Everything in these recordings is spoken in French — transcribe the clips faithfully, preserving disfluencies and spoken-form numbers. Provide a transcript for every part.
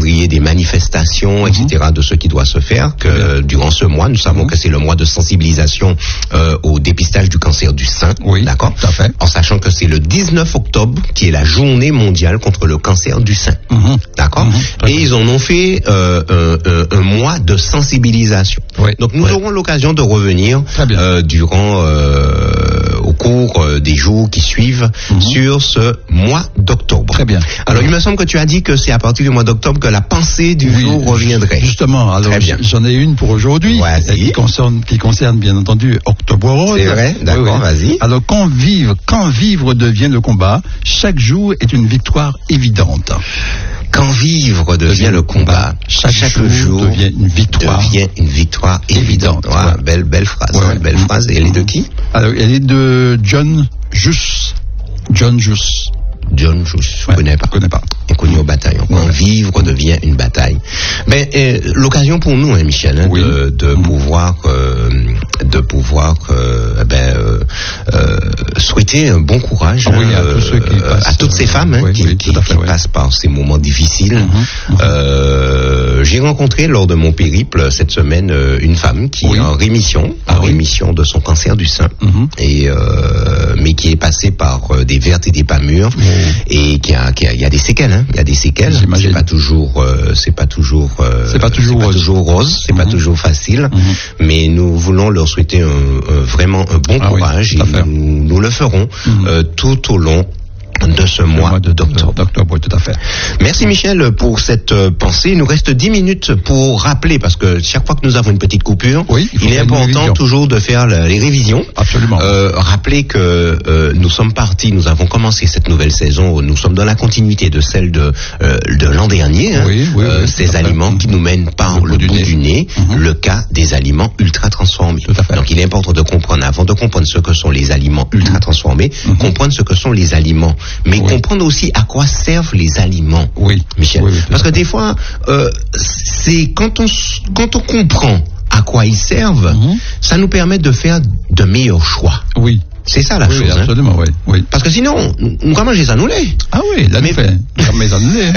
calendrier des manifestations, mm-hmm. et cetera, de ce qui doit se faire, que euh, durant ce mois, nous savons mm-hmm. que c'est le mois de sensibilisation euh, au dépistage du cancer du sein, oui, d'accord, tout à fait. En sachant que c'est le dix-neuf octobre qui est la journée mondiale contre le cancer du sein, mm-hmm. d'accord, mm-hmm. et ils en ont fait euh, un, un, un mois de sensibilisation. Oui. Donc nous oui. aurons l'occasion de revenir euh, durant euh, au cours euh, des jours qui suivent mm-hmm. sur ce mois d'octobre. Très bien. Alors il me semble que tu as dit que c'est à partir du mois d'octobre que la pensée du oui, jour reviendrait. Justement, alors j'en ai une pour aujourd'hui qui concerne, qui concerne bien entendu Octobre Rose. C'est vrai, d'accord, oui, oui. Vas-y. Alors quand vivre, quand vivre devient le combat, chaque jour est une victoire évidente. Quand vivre devient, devient le combat, chaque, chaque jour, jour devient une victoire, devient une victoire évidente. évidente. Ouais, belle, belle phrase, ouais, hein, belle mmh. phrase. Et elle est de qui? Alors, elle est de John Jus. John Jus. John Jus, je ouais, connais pas. connais pas. Inconnu au bataillon. Quand ouais. vivre devient une bataille. Mais euh, l'occasion pour nous, hein, Michel, hein, oui. de, de mmh. pouvoir, euh, de pouvoir, euh, ben, euh, euh, souhaiter un bon courage oui, hein, à, tous ceux qui euh, passent, à toutes ces femmes hein, oui, qui, oui, qui, fait, qui oui. passent par ces moments difficiles. Mmh. Mmh. Euh, j'ai rencontré lors de mon périple cette semaine euh, une femme qui oui. est en rémission, ah, en oui. rémission de son cancer du sein, mmh. et euh, mais qui est passée par euh, des vertes et des pas mûres, mmh. et qui a, qui a, il y a des séquelles, hein, il y a des séquelles. J'imagine. C'est pas toujours, euh, c'est pas toujours, euh, c'est pas toujours, c'est rose. Pas toujours rose, c'est mmh. pas toujours facile, mmh. mais nous voulons leur souhaiter un, un, vraiment un bon ah, courage oui, et nous, nous le ferons mmh. euh, tout au long de ce mois, mois de, d'octobre. d'octobre. Tout à fait. Merci Michel pour cette euh, pensée. Il nous reste dix minutes pour rappeler, parce que chaque fois que nous avons une petite coupure, oui, il, il est important toujours de faire la, les révisions. Absolument. Euh, rappeler que euh, nous sommes partis, nous avons commencé cette nouvelle saison, nous sommes dans la continuité de celle de, euh, de l'an dernier, hein, oui, oui, euh, oui, ces aliments mmh. qui nous mènent par le, le bout du nez, du nez mmh. le cas des aliments ultra transformés. Tout à fait. Donc il est important de comprendre, avant de comprendre ce que sont les aliments ultra transformés, mmh. comprendre ce que sont les aliments, mais oui. comprendre aussi à quoi servent les aliments, oui. Michel. Oui, oui, parce que des fois, euh, c'est quand on, quand on comprend à quoi ils servent, mmh. ça nous permet de faire de meilleurs choix. Oui. C'est ça la oui, chose. Oui, absolument, hein. oui, oui. Parce que sinon, nous allons manger ça nous l'est. Ah oui, là, mais, nous fait. Mais,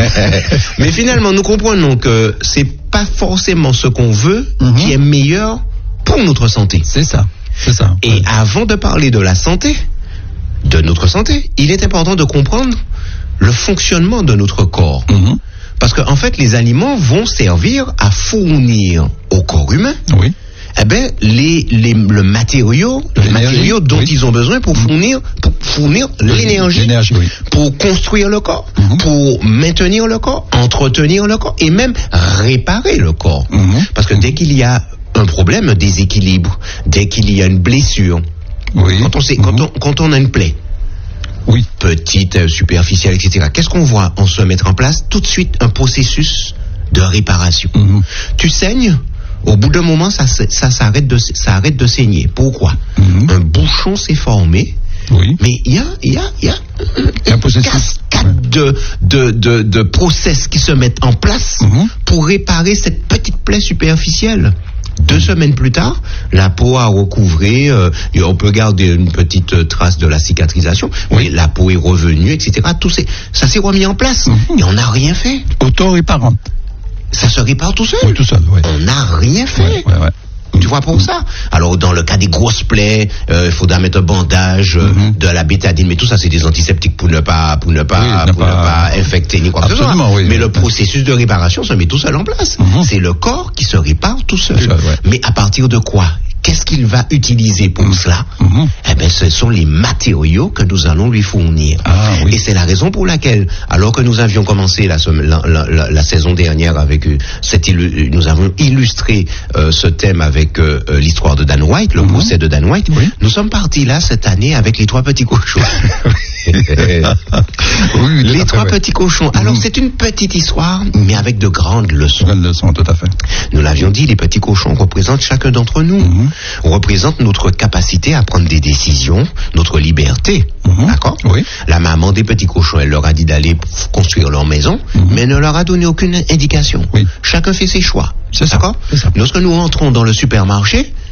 mais finalement, nous comprenons que c'est pas forcément ce qu'on veut mmh. qui est meilleur pour notre santé. C'est ça. C'est ça. Et oui. avant de parler de la santé, de notre santé, il est important de comprendre le fonctionnement de notre corps. Mmh. Parce qu'en en fait, les aliments vont servir à fournir au corps humain oui. eh ben, les, les, le matériau, les matériaux dont oui. ils ont besoin pour fournir, pour fournir l'énergie, l'énergie oui. pour construire le corps, mmh. pour maintenir le corps, entretenir le corps et même réparer le corps. Mmh. Parce que dès qu'il y a un problème, un déséquilibre, dès qu'il y a une blessure, oui. quand, on sait, mmh. quand, on, quand on a une plaie, oui. petite, euh, superficielle, et cetera. Qu'est-ce qu'on voit? On se met en place tout de suite un processus de réparation. Mmh. Tu saignes, au bout d'un moment, ça, ça, ça, arrête, de, ça arrête de saigner. Pourquoi? Mmh. Un bouchon s'est formé, oui. mais il y a, y, a, y a un processus. cascade de, de, de, de process qui se mettent en place mmh. pour réparer cette petite plaie superficielle. Deux semaines plus tard, la peau a recouvré, euh, et on peut garder une petite euh, trace de la cicatrisation, oui. mais la peau est revenue, et cetera. Tout c'est, ça s'est remis en place, mmh. et on n'a rien fait. Auto-réparant. Ça se répare tout seul. Oui, tout seul, oui. On n'a rien fait. Ouais, ouais, ouais. Tu vois pour ça. Alors dans le cas des grosses plaies, il euh, faudra mettre un bandage, euh, mm-hmm. de la bétadine, mais tout ça c'est des antiseptiques pour ne pas pour ne pas oui, pour pas... ne pas infecter ni quoi que ce soit. Oui, mais oui, le processus de réparation se met tout seul en place. Mm-hmm. C'est le corps qui se répare tout seul. Ça, ouais. Mais à partir de quoi? Qu'est-ce qu'il va utiliser pour mmh. cela? mmh. Eh bien, ce sont les matériaux que nous allons lui fournir. Ah, oui. Et c'est la raison pour laquelle, alors que nous avions commencé la, la, la, la, la saison dernière avec euh, cette illu- nous avons illustré euh, ce thème avec euh, l'histoire de Dan White, le mmh. procès de Dan White, oui. nous sommes partis là cette année avec les trois petits cochons. oui, les trois fait, petits ouais. cochons. Alors mmh. c'est une petite histoire, mais avec de grandes leçons. Grandes leçons, tout à fait. Nous l'avions dit, les petits cochons représentent chacun d'entre nous. Mmh. représente notre capacité à prendre des décisions, notre liberté. Mmh. D'accord? Oui. La maman des petits cochons, elle leur a dit d'aller construire leur maison, mmh. mais ne leur a donné aucune indication. Oui. Chacun fait ses choix. C'est d'accord? C'est ça. Lorsque nous entrons dans le supermarché,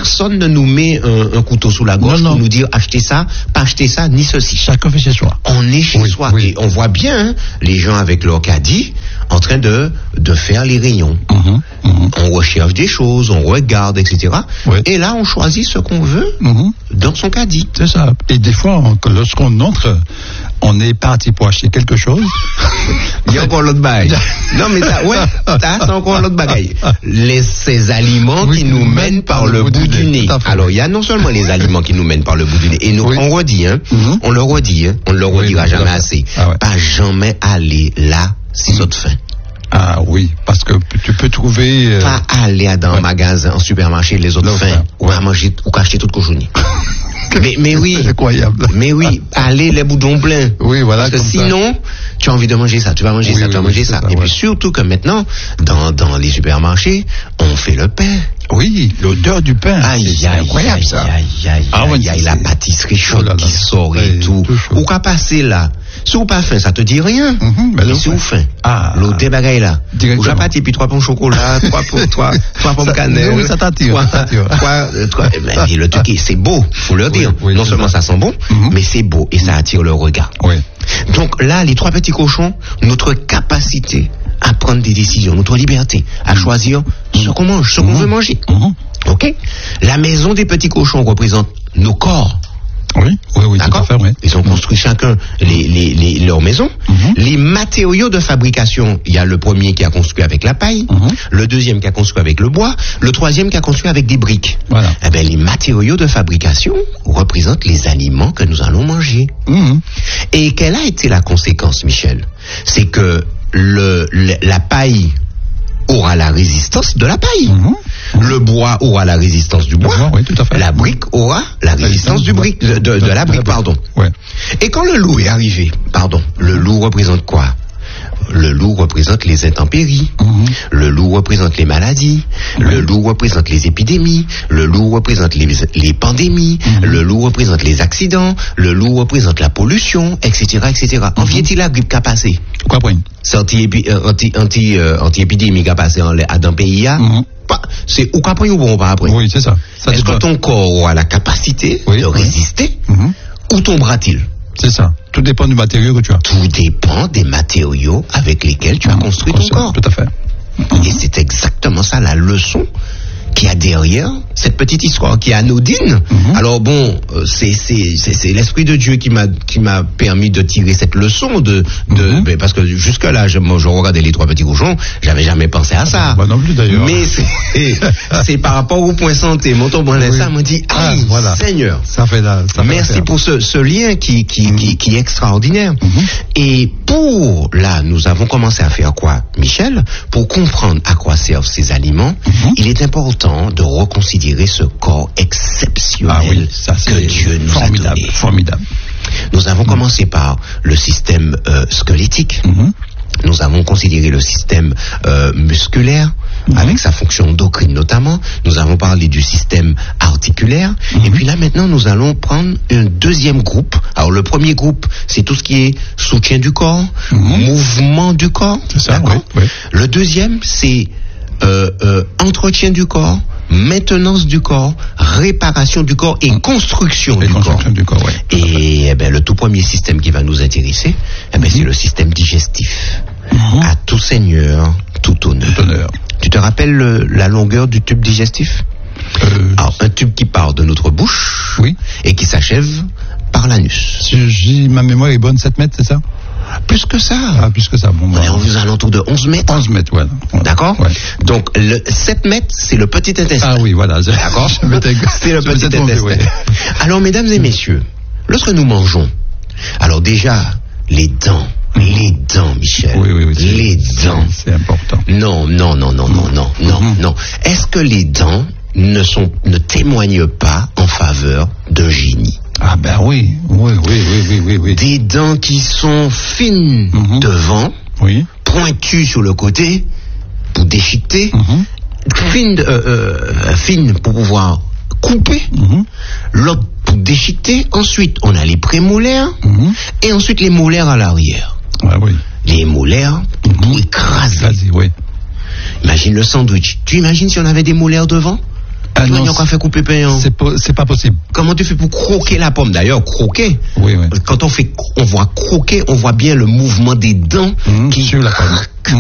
personne ne nous met un, un couteau sous la gorge non, non. pour nous dire achetez ça, pas acheter ça, ni ceci. Chacun fait chez soi. On est chez oui, soi oui. et on voit bien hein, les gens avec leur caddie en train de de faire les rayons. Mmh, mmh. On recherche des choses, on regarde, et cetera. Oui. Et là, on choisit ce qu'on veut mmh. dans son caddie. C'est ça. Et des fois, on, lorsqu'on entre, on est parti pour acheter quelque chose. Il y a encore l'autre bagaille. Non, mais ça, ouais, ça, c'est encore l'autre bagaille. Les, ces aliments oui, qui nous mènent par le bout du nez. Alors, il y a non seulement les aliments qui nous mènent par le bout du nez, et nous, oui. on redit, hein, mmh. on le redit, hein, on ne le redira oui, jamais assez. Ah ouais. Pas jamais aller là, si mmh. autres faim. Ah oui, parce que tu peux trouver... Euh... Pas aller dans ouais. un magasin, en supermarché, les autres fins, ou à manger, ou acheter toute cochonnerie. mais, mais oui. C'est incroyable. Mais oui, aller les boudons pleins. Oui, voilà. Parce que sinon, ça. tu as envie de manger ça, tu vas manger oui, ça, oui, tu vas oui, manger ça. ça. Et ouais. puis surtout que maintenant, dans, dans les supermarchés, on fait le pain. Oui, l'odeur du pain. Aïe, c'est aïe, incroyable aïe, ça. Aïe, aïe, ah, aïe, aïe, la pâtisserie chaude oh là là. qui sort et, et tout. Ou qu'à passer là. Si vous pas faim, ça te dit rien. Mm-hmm, mais si vous faim, ah, l'odeur bagaille là. Ou j'ai pâté puis trois pommes chocolat, trois pommes, trois, trois pommes cannelle. Oui, ça t'attire. Trois, ça t'attire. Trois, trois, ben, le truc, c'est beau, faut le dire. Oui, oui, non seulement ça. ça sent bon, mm-hmm. mais c'est beau et ça attire le regard. Oui. Donc là, les trois petits cochons, notre capacité à prendre des décisions, notre liberté à choisir mm-hmm. ce qu'on mange, ce qu'on mm-hmm. veut manger. Mm-hmm. Ok? La maison des petits cochons représente nos corps. Oui, oui, oui. D'accord. Fait, oui. Ils ont construit chacun les, les, les, leurs maisons. Mm-hmm. Les matériaux de fabrication, il y a le premier qui a construit avec la paille, mm-hmm. le deuxième qui a construit avec le bois, le troisième qui a construit avec des briques. Voilà. Eh bien, les matériaux de fabrication représentent les aliments que nous allons manger. Mm-hmm. Et quelle a été la conséquence, Michel? C'est que le, le la paille aura la résistance de la paille. Mmh. Le bois aura la résistance du bois. Oui, tout à fait. La brique aura la résistance du brique, de, de, de, de la brique, pardon. Ouais. Et quand le loup est arrivé, pardon, le loup représente quoi? Le loup représente les intempéries. Mmh. Le loup représente les maladies. Mmh. Le loup représente les épidémies. Le loup représente les, les pandémies. Mmh. Le loup représente les accidents. Le loup représente la pollution, et cetera, et cetera. Mmh. En vient-il la grippe qu'a passé? Quoi, point? C'est anti-épidémie anti, anti, euh, anti qui a passé dans le pays. Mmh. C'est ou qu'après ou bon pas après. Oui, c'est ça. ça Est-ce que ton corps a la capacité oui, de oui. résister mmh. ou tombera-t-il? C'est ça. Tout dépend du matériau que tu as. Tout dépend des matériaux avec lesquels tu as mmh, construit ton corps. Tout à fait. Mmh. Et c'est exactement ça la leçon qu'il y a derrière cette petite histoire qui est anodine. Mmh. Alors bon, c'est c'est c'est c'est l'esprit de Dieu qui m'a qui m'a permis de tirer cette leçon de de mmh. ben, parce que jusque là je moi je regardais les trois petits cochons, j'avais jamais pensé à ça. Moi non plus d'ailleurs. Mais c'est c'est par rapport au point santé. Mon ton bon oui. ça me dit ah voilà. Seigneur. Ça fait là. Ça merci fait pour ce ce lien qui qui mmh. qui, qui est extraordinaire. Mmh. Et pour là nous avons commencé à faire quoi, Michel, pour comprendre à quoi servent ces aliments. Mmh. Il est important de reconsidérer ce corps exceptionnel ah oui, ça, que Dieu nous formidable, a donné. Formidable. Nous avons mmh. commencé par le système euh, squelettique. Mmh. Nous avons considéré le système euh, musculaire, mmh. avec sa fonction endocrine notamment. Nous avons parlé du système articulaire. Mmh. Et puis là, maintenant, nous allons prendre un deuxième groupe. Alors, le premier groupe, c'est tout ce qui est soutien du corps, mmh. mouvement du corps. C'est ça, d'accord. Oui, oui. Le deuxième, c'est Euh, euh, entretien du corps, maintenance du corps, réparation du corps et mmh. construction, et du, construction corps. du corps. Ouais. Et eh ben, le tout premier système qui va nous intéresser, eh ben, mmh. c'est le système digestif. Mmh. À tout seigneur, tout honneur. Tout honneur. Tu te rappelles le, la longueur du tube digestif? euh, Alors, un tube qui part de notre bouche oui. et qui s'achève par l'anus. Si, si ma mémoire est bonne, sept mètres, c'est ça? Plus que ça. Ah, plus que ça. Bon, on est aux alentours de onze mètres. onze mètres, ouais. ouais. D'accord ouais. Donc, le sept mètres, c'est le petit intestin. Ah oui, voilà. D'accord. C'est le petit intestin. Ouais. Alors, mesdames et messieurs, lorsque nous mangeons, alors déjà, les dents, les dents, Michel. Oui, oui, oui. Les dents. C'est important. Non, non, non, non, non, non, non, mm-hmm. non. Est-ce que les dents ne sont, ne témoignent pas en faveur d'un génie? Ah ben oui, oui, oui, oui, oui, oui, oui. Des dents qui sont fines mmh. devant, oui. pointues sur le côté pour déchiqueter, mmh. fines, euh, euh, fines pour pouvoir couper, mmh. l'autre pour déchiqueter. Ensuite, on a les prémolaires mmh. et ensuite les molaires à l'arrière. Ah oui. Les molaires mmh. pour écraser. écraser oui. Imagine le sandwich. Tu imagines si on avait des molaires devant? Ah non, on fait couper pain. C'est pas, c'est pas possible. Comment tu fais pour croquer la pomme? D'ailleurs, croquer. Oui, oui. Quand on fait, on voit croquer, on voit bien le mouvement des dents mmh, qui sur la pomme.